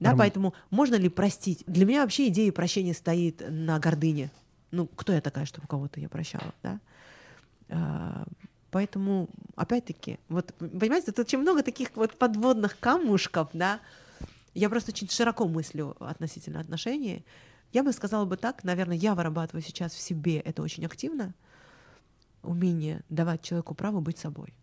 Да, поэтому можно ли простить? Для меня вообще идея прощения стоит на гордыне. Ну, кто я такая, чтобы кого-то я прощала, да? Поэтому, опять-таки, вот, понимаете, тут очень много таких вот подводных камушков, да? Я просто очень широко мыслю относительно отношений. Я бы сказала бы так, наверное, я вырабатываю сейчас в себе это очень активно, умение давать человеку право быть собой.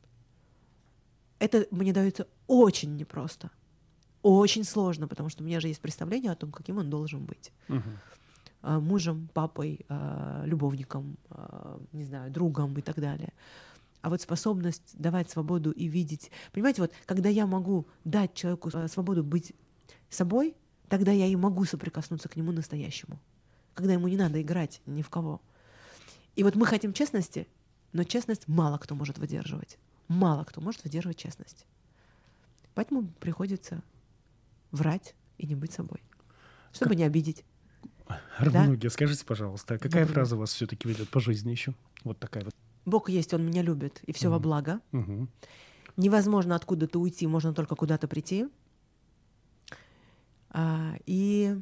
Это мне дается очень непросто, очень сложно, потому что у меня же есть представление о том, каким он должен быть. Мужем, папой, любовником, не знаю, другом и так далее. А вот способность давать свободу и видеть... Понимаете, вот когда я могу дать человеку свободу быть собой, тогда я и могу соприкоснуться к нему настоящему. Когда ему не надо играть ни в кого. И вот мы хотим честности, но честность мало кто может выдерживать. Мало кто может выдерживать честность. Поэтому приходится врать и не быть собой, чтобы не обидеть. Арманугия, скажите, пожалуйста, какая фраза вас все-таки ведет по жизни еще? Вот такая вот. Бог есть, Он меня любит, и все во благо. Невозможно откуда-то уйти, можно только куда-то прийти. И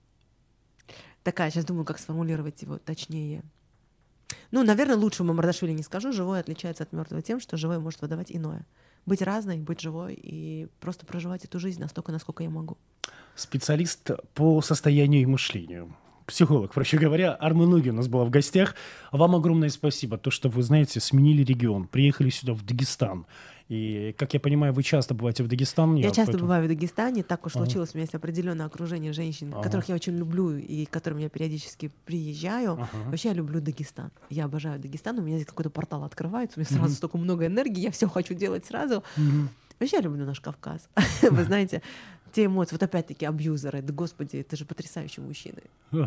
такая, сейчас думаю, как сформулировать его точнее. Ну, наверное, лучше Мамардашвили не скажу. Живой отличается от мертвого тем, что живой может выдавать иное. Быть разной, быть живой и просто проживать эту жизнь настолько, насколько я могу. Специалист по состоянию и мышлению. Психолог, проще говоря, Арманугия у нас была в гостях. Вам огромное спасибо, то, что вы, знаете, сменили регион, приехали сюда, в Дагестан. И, как я понимаю, вы часто бываете в Дагестане. Я часто бываю в Дагестане. Так уж случилось, у меня есть определенное окружение женщин, которых я очень люблю и к которым я периодически приезжаю. Вообще я люблю Дагестан. Я обожаю Дагестан. У меня здесь какой-то портал открывается, у меня сразу столько много энергии, я все хочу делать сразу. Вообще я люблю наш Кавказ. Вы знаете, те эмоции, вот опять-таки абьюзеры, да господи, это же потрясающие мужчины.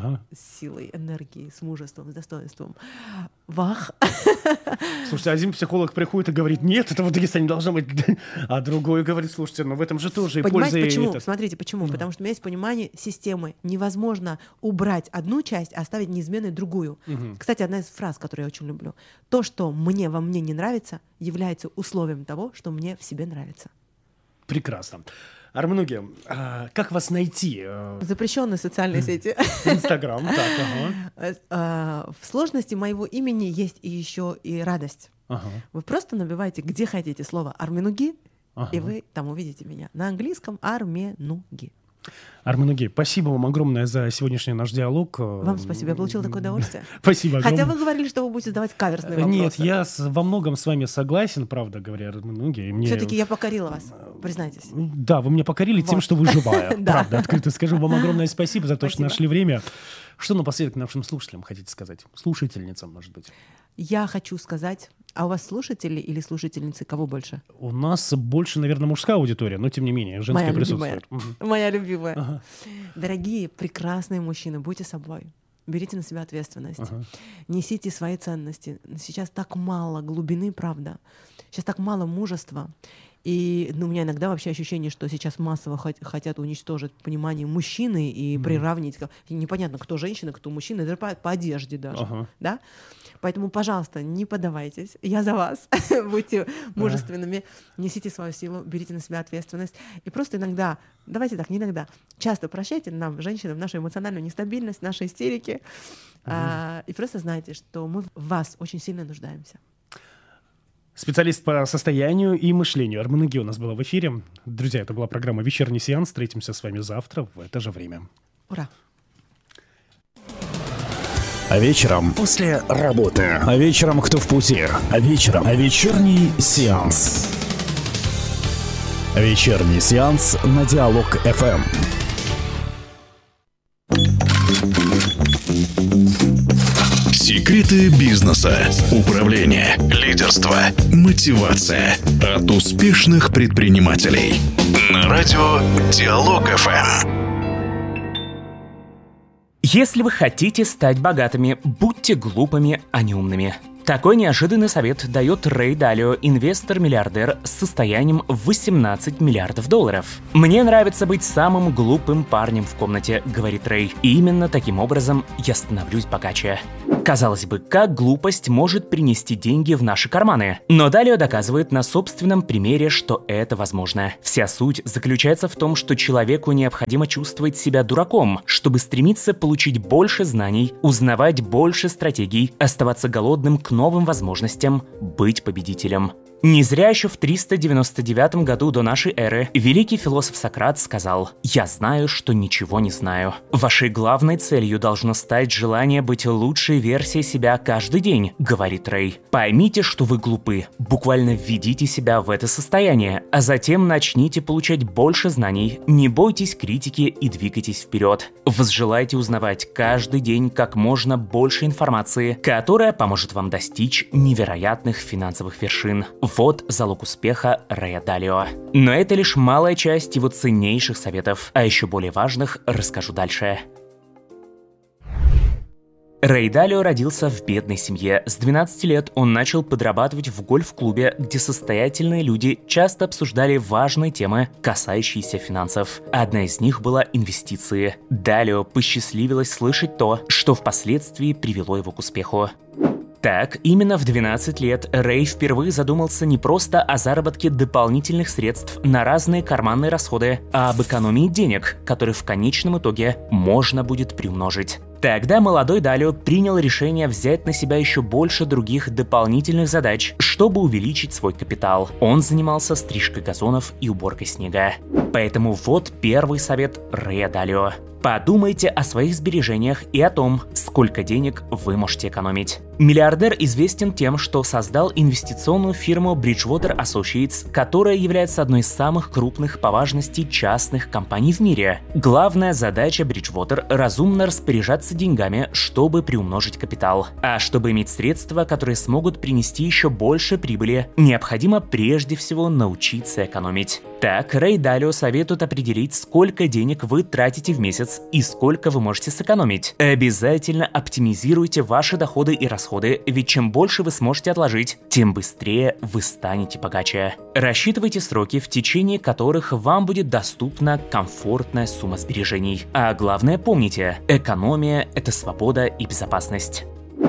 С силой, энергией, с мужеством, с достоинством. Вах! Слушайте, один психолог приходит и говорит, нет, этого в Дагестане не должно быть. А другой говорит, слушайте, но в этом же тоже и польза. Понимаете, почему? Смотрите, почему? Потому что у меня есть понимание системы. Невозможно убрать одну часть, а оставить неизменной другую. Кстати, одна из фраз, которую я очень люблю. То, что мне во мне не нравится, является условием того, что мне в себе нравится. Прекрасно. Арманугия, как вас найти? Запрещенные социальные сети. Инстаграм, так, В сложности моего имени есть и еще и радость. Вы просто набиваете, где хотите, слово «Армануги», и вы там увидите меня. На английском «Арменуги». Арманугия, спасибо вам огромное за сегодняшний наш диалог. Вам спасибо, я получила такое удовольствие. Спасибо огромное. Хотя вы говорили, что вы будете задавать каверсные вопросы. Нет, я во многом с вами согласен, правда говоря, Арманугия. Все-таки я покорила вас, признайтесь. Да, вы меня покорили тем, что вы живая. Правда, открыто скажу. Вам огромное спасибо за то, что нашли время. Что напоследок нашим слушателям хотите сказать? Слушательницам, может быть. Я хочу сказать, а у вас слушатели или слушательницы кого больше? У нас больше, наверное, мужская аудитория, но тем не менее, женская присутствует. Моя любимая. Дорогие, прекрасные мужчины, будьте собой. Берите на себя ответственность. Несите свои ценности. Сейчас так мало глубины, правда. Сейчас так мало мужества. И у меня иногда вообще ощущение, что сейчас массово хотят уничтожить понимание мужчины и приравнить. Непонятно, кто женщина, кто мужчина, даже по одежде даже. Да? Поэтому, пожалуйста, не поддавайтесь. Я за вас. Будьте мужественными, несите свою силу, берите на себя ответственность. И просто иногда, давайте так, не иногда, часто прощайте нам, женщинам, нашу эмоциональную нестабильность, наши истерики. И просто знайте, что мы в вас очень сильно нуждаемся. Специалист по состоянию и мышлению Арманугия у нас была в эфире. Друзья, это была программа «Вечерний сеанс». Встретимся с вами завтра в это же время. Ура! А вечером после работы. А вечером кто в пути. А вечером вечерний сеанс. Вечерний сеанс на Диалог FM. Секреты бизнеса, управления, лидерства, мотивация от успешных предпринимателей. На радио Диалог FM. Если вы хотите стать богатыми, будьте глупыми, а не умными. Такой неожиданный совет дает Рэй Далио, инвестор-миллиардер с состоянием в $18 миллиардов. «Мне нравится быть самым глупым парнем в комнате», — говорит Рэй. «И именно таким образом я становлюсь богаче». Казалось бы, как глупость может принести деньги в наши карманы? Но Далио доказывает на собственном примере, что это возможно. Вся суть заключается в том, что человеку необходимо чувствовать себя дураком, чтобы стремиться получить больше знаний, узнавать больше стратегий, оставаться голодным к новым возможностям, быть победителем. Не зря еще в 399 году до нашей эры великий философ Сократ сказал: «Я знаю, что ничего не знаю». Вашей главной целью должно стать желание быть лучшей версией себя каждый день, говорит Рэй. Поймите, что вы глупы, буквально введите себя в это состояние, а затем начните получать больше знаний, не бойтесь критики и двигайтесь вперед. Возжелайте узнавать каждый день как можно больше информации, которая поможет вам достичь невероятных финансовых вершин. Вот залог успеха Рэя Далио. Но это лишь малая часть его ценнейших советов, а еще более важных расскажу дальше. Рэй Далио родился в бедной семье. С 12 лет он начал подрабатывать в гольф-клубе, где состоятельные люди часто обсуждали важные темы, касающиеся финансов. Одна из них была инвестиции. Далио посчастливилось слышать то, что впоследствии привело его к успеху. Так, именно в 12 лет Рэй впервые задумался не просто о заработке дополнительных средств на разные карманные расходы, а об экономии денег, которые в конечном итоге можно будет приумножить. Тогда молодой Далио принял решение взять на себя еще больше других дополнительных задач, чтобы увеличить свой капитал. Он занимался стрижкой газонов и уборкой снега. Поэтому вот первый совет Рэя Далио. Подумайте о своих сбережениях и о том, сколько денег вы можете экономить. Миллиардер известен тем, что создал инвестиционную фирму Bridgewater Associates, которая является одной из самых крупных по важности частных компаний в мире. Главная задача Bridgewater – разумно распоряжаться деньгами, чтобы приумножить капитал. А чтобы иметь средства, которые смогут принести еще больше прибыли, необходимо прежде всего научиться экономить. Так, Рэй Далио советует определить, сколько денег вы тратите в месяц и сколько вы можете сэкономить. Обязательно оптимизируйте ваши доходы и расходы, ведь чем больше вы сможете отложить, тем быстрее вы станете богаче. Рассчитывайте сроки, в течение которых вам будет доступна комфортная сумма сбережений. А главное помните, экономия – это свобода и безопасность.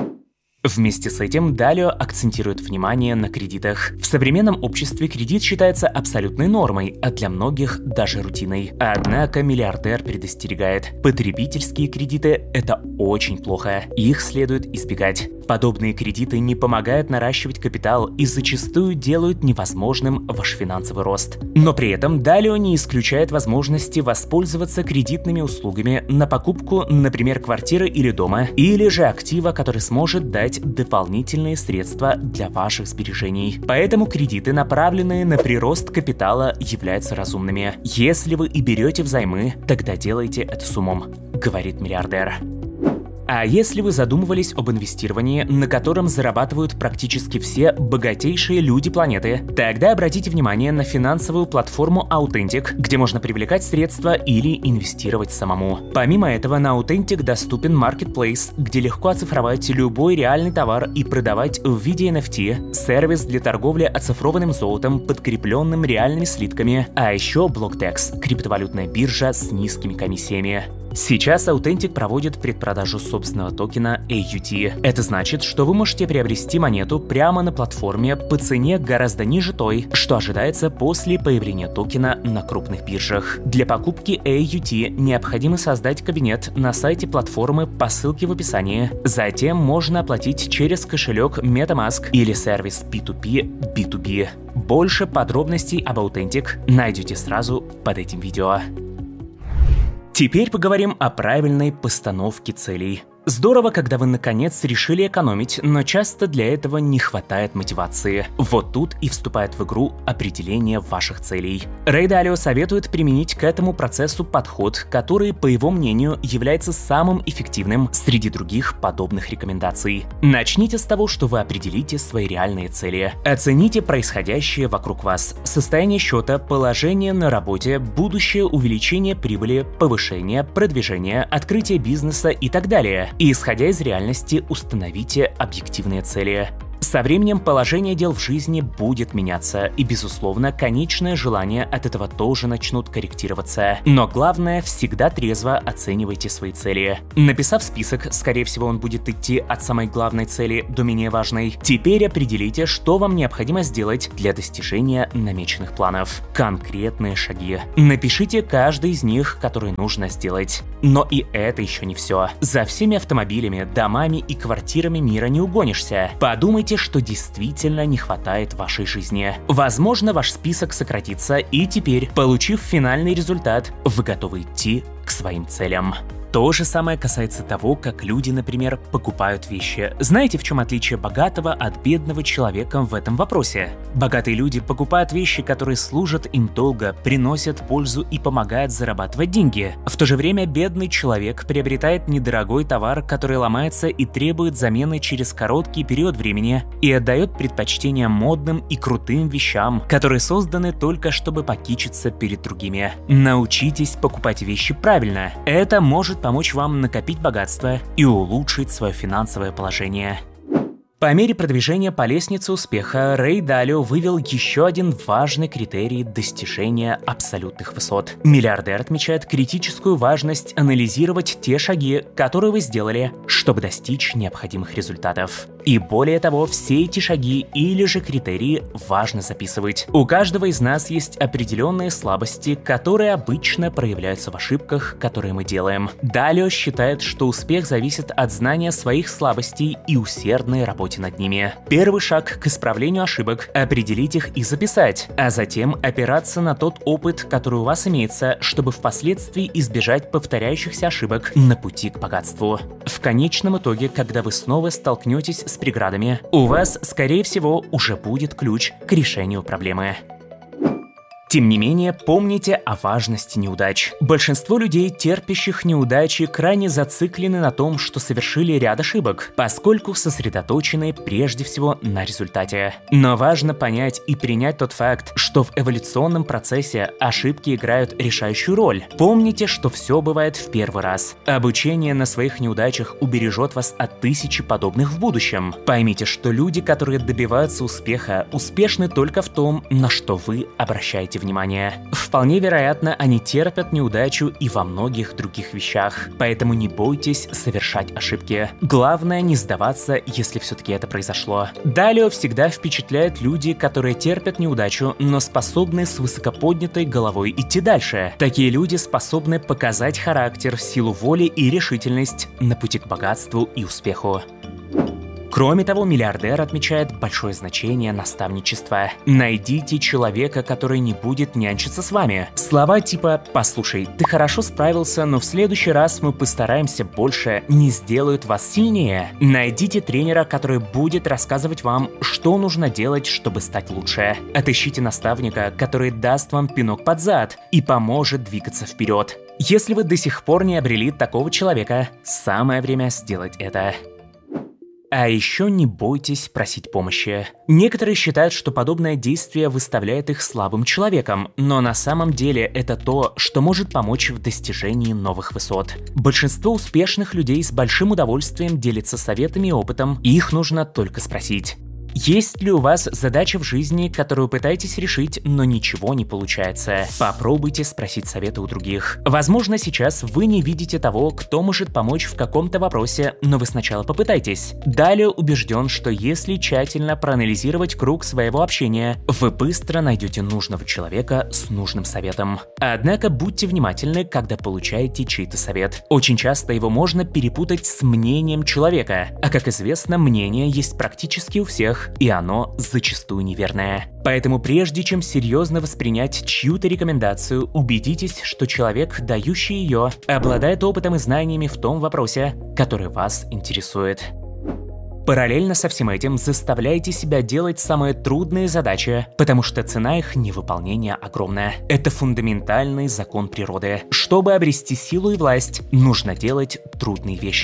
Вместе с этим Далио акцентирует внимание на кредитах. В современном обществе кредит считается абсолютной нормой, а для многих даже рутиной. Однако миллиардер предостерегает: потребительские кредиты – это очень плохо, их следует избегать. Подобные кредиты не помогают наращивать капитал и зачастую делают невозможным ваш финансовый рост. Но при этом Далио не исключает возможности воспользоваться кредитными услугами на покупку, например, квартиры или дома, или же актива, который сможет дать дополнительные средства для ваших сбережений. Поэтому кредиты, направленные на прирост капитала, являются разумными. Если вы и берете взаймы, тогда делайте это с умом, говорит миллиардер. А если вы задумывались об инвестировании, на котором зарабатывают практически все богатейшие люди планеты, тогда обратите внимание на финансовую платформу Authentic, где можно привлекать средства или инвестировать самому. Помимо этого, на Authentic доступен Marketplace, где легко оцифровать любой реальный товар и продавать в виде NFT, сервис для торговли оцифрованным золотом, подкрепленным реальными слитками, а еще BlockDex, криптовалютная биржа с низкими комиссиями. Сейчас Authentic проводит предпродажу собственного токена AUT. Это значит, что вы можете приобрести монету прямо на платформе по цене гораздо ниже той, что ожидается после появления токена на крупных биржах. Для покупки AUT необходимо создать кабинет на сайте платформы по ссылке в описании. Затем можно оплатить через кошелек MetaMask или сервис P2P B2B. Больше подробностей об Authentic найдете сразу под этим видео. Теперь поговорим о правильной постановке целей. Здорово, когда вы наконец решили экономить, но часто для этого не хватает мотивации. Вот тут и вступает в игру определение ваших целей. Рэй Далио советует применить к этому процессу подход, который, по его мнению, является самым эффективным среди других подобных рекомендаций. Начните с того, что вы определите свои реальные цели. Оцените происходящее вокруг вас: состояние счета, положение на работе, будущее увеличение прибыли, повышение, продвижение, открытие бизнеса и так далее. И, исходя из реальности, установите объективные цели. Со временем положение дел в жизни будет меняться, и, безусловно, конечные желания от этого тоже начнут корректироваться. Но главное, всегда трезво оценивайте свои цели. Написав список, скорее всего, он будет идти от самой главной цели до менее важной. Теперь определите, что вам необходимо сделать для достижения намеченных планов. Конкретные шаги. Напишите каждый из них, который нужно сделать. Но и это еще не все. За всеми автомобилями, домами и квартирами мира не угонишься. Подумайте, что действительно не хватает в вашей жизни. Возможно, ваш список сократится, и теперь, получив финальный результат, вы готовы идти к своим целям. То же самое касается того, как люди, например, покупают вещи. Знаете, в чем отличие богатого от бедного человека в этом вопросе? Богатые люди покупают вещи, которые служат им долго, приносят пользу и помогают зарабатывать деньги. В то же время бедный человек приобретает недорогой товар, который ломается и требует замены через короткий период времени, и отдает предпочтение модным и крутым вещам, которые созданы только чтобы покичиться перед другими. Научитесь покупать вещи правильно. Это может помочь вам накопить богатство и улучшить свое финансовое положение. По мере продвижения по лестнице успеха Рэй Далио вывел еще один важный критерий достижения абсолютных высот. Миллиардер отмечает критическую важность анализировать те шаги, которые вы сделали, чтобы достичь необходимых результатов. И более того, все эти шаги или же критерии важно записывать. У каждого из нас есть определенные слабости, которые обычно проявляются в ошибках, которые мы делаем. Далио считает, что успех зависит от знания своих слабостей и усердной работы над ними. Первый шаг к исправлению ошибок – определить их и записать, а затем опираться на тот опыт, который у вас имеется, чтобы впоследствии избежать повторяющихся ошибок на пути к богатству. В конечном итоге, когда вы снова столкнетесь с преградами, у вас, скорее всего, уже будет ключ к решению проблемы. Тем не менее, помните о важности неудач. Большинство людей, терпящих неудачи, крайне зациклены на том, что совершили ряд ошибок, поскольку сосредоточены прежде всего на результате. Но важно понять и принять тот факт, что в эволюционном процессе ошибки играют решающую роль. Помните, что все бывает в первый раз. Обучение на своих неудачах убережет вас от тысячи подобных в будущем. Поймите, что люди, которые добиваются успеха, успешны только в том, на что вы обращаете внимание. Вполне вероятно, они терпят неудачу и во многих других вещах. Поэтому не бойтесь совершать ошибки. Главное не сдаваться, если все-таки это произошло. Далио всегда впечатляют люди, которые терпят неудачу, но способны с высокоподнятой головой идти дальше. Такие люди способны показать характер, силу воли и решительность на пути к богатству и успеху. Кроме того, миллиардер отмечает большое значение наставничества. Найдите человека, который не будет нянчиться с вами. Слова типа «Послушай, ты хорошо справился, но в следующий раз мы постараемся больше» не сделают вас сильнее. Найдите тренера, который будет рассказывать вам, что нужно делать, чтобы стать лучше. Отыщите наставника, который даст вам пинок под зад и поможет двигаться вперед. Если вы до сих пор не обрели такого человека, самое время сделать это. А еще не бойтесь просить помощи. Некоторые считают, что подобное действие выставляет их слабым человеком, но на самом деле это то, что может помочь в достижении новых высот. Большинство успешных людей с большим удовольствием делятся советами и опытом, и их нужно только спросить. Есть ли у вас задача в жизни, которую пытаетесь решить, но ничего не получается? Попробуйте спросить совета у других. Возможно, сейчас вы не видите того, кто может помочь в каком-то вопросе, но вы сначала попытайтесь. Далее убежден, что если тщательно проанализировать круг своего общения, вы быстро найдете нужного человека с нужным советом. Однако будьте внимательны, когда получаете чей-то совет. Очень часто его можно перепутать с мнением человека, а как известно, мнение есть практически у всех, и оно зачастую неверное. Поэтому прежде чем серьезно воспринять чью-то рекомендацию, убедитесь, что человек, дающий ее, обладает опытом и знаниями в том вопросе, который вас интересует. Параллельно со всем этим заставляйте себя делать самые трудные задачи, потому что цена их невыполнения огромная. Это фундаментальный закон природы. Чтобы обрести силу и власть, нужно делать трудные вещи.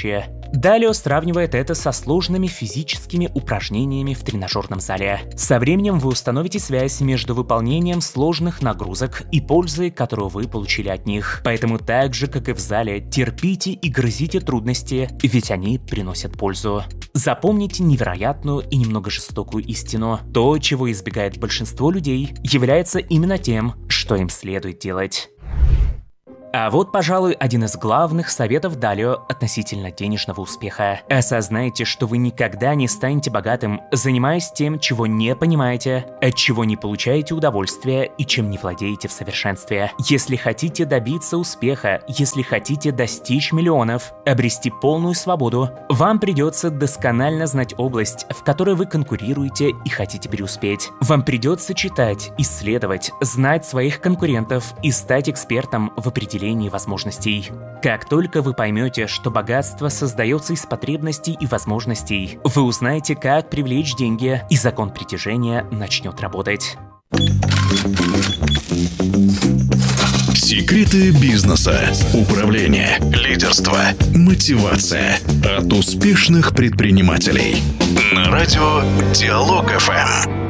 Далее сравнивает это со сложными физическими упражнениями в тренажерном зале. Со временем вы установите связь между выполнением сложных нагрузок и пользой, которую вы получили от них. Поэтому так же, как и в зале, терпите и грызите трудности, ведь они приносят пользу. Запомните невероятную и немного жестокую истину. То, чего избегает большинство людей, является именно тем, что им следует делать. А вот, пожалуй, один из главных советов Далио относительно денежного успеха. Осознайте, что вы никогда не станете богатым, занимаясь тем, чего не понимаете, от чего не получаете удовольствия и чем не владеете в совершенстве. Если хотите добиться успеха, если хотите достичь миллионов, обрести полную свободу, вам придется досконально знать область, в которой вы конкурируете и хотите преуспеть. Вам придется читать, исследовать, знать своих конкурентов и стать экспертом в определении возможностей. Как только вы поймете, что богатство создается из потребностей и возможностей, вы узнаете, как привлечь деньги, и закон притяжения начнет работать. Секреты бизнеса, управление, лидерство, мотивация от успешных предпринимателей. На радио Диалог ФМ.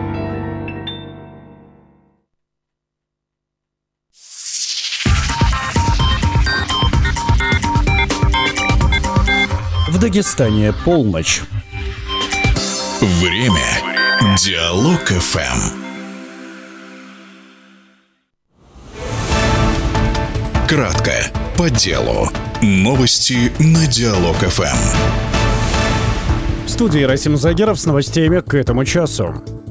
В Дагестане полночь. Время. Диалог ФМ. Кратко, по делу. Новости на Диалог ФМ. В студии Расим Загеров с новостями к этому часу.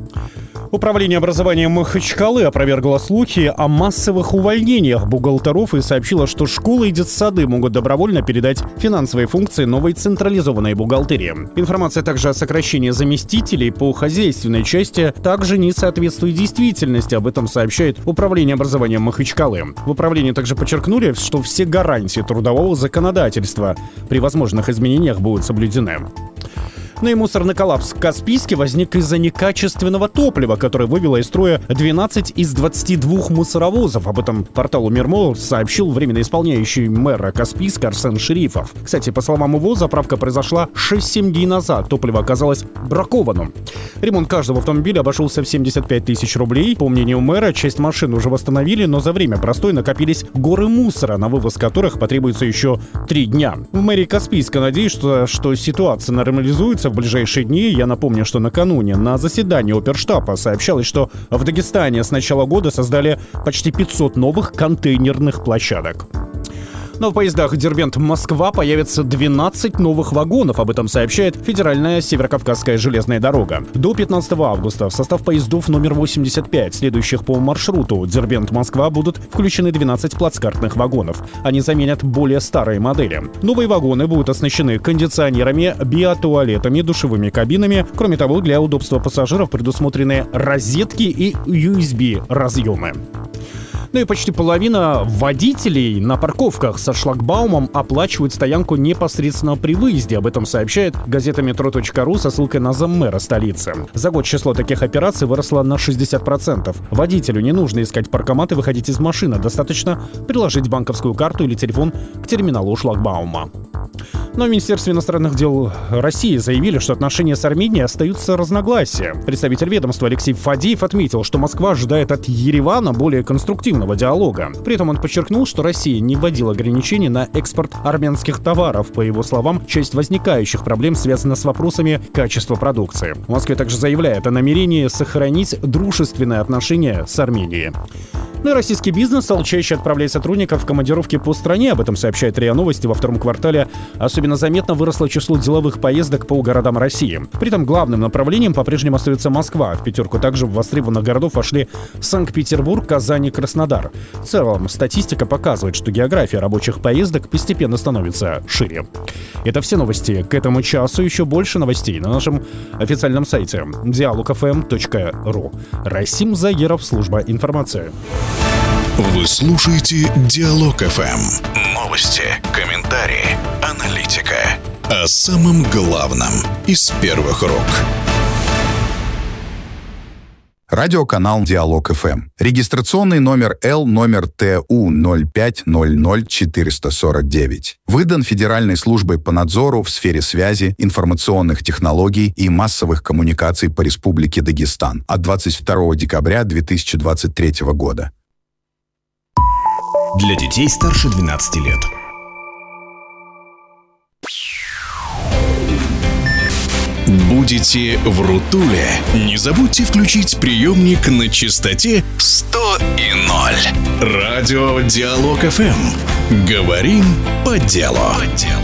Управление образования Махачкалы опровергло слухи о массовых увольнениях бухгалтеров и сообщило, что школы и детсады могут добровольно передать финансовые функции новой централизованной бухгалтерии. Информация также о сокращении заместителей по хозяйственной части также не соответствует действительности. Об этом сообщает Управление образования Махачкалы. В управлении также подчеркнули, что все гарантии трудового законодательства при возможных изменениях будут соблюдены. Ну и мусорный коллапс в Каспийске возник из-за некачественного топлива, которое вывело из строя 12 из 22 мусоровозов. Об этом порталу Мирмол сообщил временно исполняющий мэра Каспийска Арсен Шерифов. Кстати, по словам его, заправка произошла 6-7 дней назад. Топливо оказалось бракованным. Ремонт каждого автомобиля обошелся в 75 тысяч рублей. По мнению мэра, часть машин уже восстановили, но за время простоя накопились горы мусора, на вывоз которых потребуется еще 3 дня. В мэрии Каспийска надеются, что ситуация нормализуется в ближайшие дни. Я напомню, что накануне на заседании оперштаба сообщалось, что в Дагестане с начала года создали почти 500 новых контейнерных площадок. Но в поездах Дербент-Москва появится 12 новых вагонов. Об этом сообщает Федеральная Северокавказская железная дорога. До 15 августа в состав поездов номер 85, следующих по маршруту Дербент-Москва, будут включены 12 плацкартных вагонов. Они заменят более старые модели. Новые вагоны будут оснащены кондиционерами, биотуалетами, душевыми кабинами. Кроме того, для удобства пассажиров предусмотрены розетки и USB-разъемы. Ну и почти половина водителей на парковках со шлагбаумом оплачивают стоянку непосредственно при выезде. Об этом сообщает газета metro.ru со ссылкой на заммэра столицы. За год число таких операций выросло на 60%. Водителю не нужно искать паркомат и выходить из машины. Достаточно приложить банковскую карту или телефон к терминалу шлагбаума. Но в Министерстве иностранных дел России заявили, что отношения с Арменией остаются разногласия. Представитель ведомства Алексей Фадеев отметил, что Москва ожидает от Еревана более конструктивного диалога. При этом он подчеркнул, что Россия не вводила ограничений на экспорт армянских товаров. По его словам, часть возникающих проблем связана с вопросами качества продукции. В Москве также заявляет о намерении сохранить дружественные отношения с Арменией. Ну и российский бизнес стал чаще отправлять сотрудников в командировки по стране. Об этом сообщает РИА Новости. Во втором квартале особенно заметно выросло число деловых поездок по городам России. При этом главным направлением по-прежнему остается Москва. В пятерку также востребованных городов вошли Санкт-Петербург, Казань и Краснодар. В целом, статистика показывает, что география рабочих поездок постепенно становится шире. Это все новости к этому часу. Еще больше новостей на нашем официальном сайте dialogfm.ru. Расим Загеров, служба информации. Вы слушаете Диалог ФМ. Новости, комментарии, аналитика. О самом главном из первых рук. Радиоканал «Диалог ФМ». Регистрационный номер Л, номер ТУ 0500449. Выдан Федеральной службой по надзору в сфере связи, информационных технологий и массовых коммуникаций по Республике Дагестан от 22 декабря 2023 года. Для детей старше 12 лет. Будете в Рутуле? Не забудьте включить приемник на частоте 100,0. Радио Диалог ФМ. Говорим по делу.